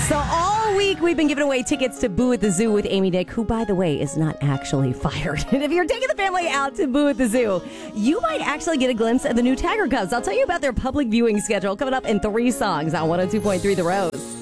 So all week we've been giving away tickets to Boo at the Zoo with Amy Dick, who, by the way, is not actually fired. And if you're taking the family out to Boo at the Zoo, you might actually get a glimpse of the new Tiger Cubs. I'll tell you about their public viewing schedule coming up in 3 songs on 102.3 The Rose.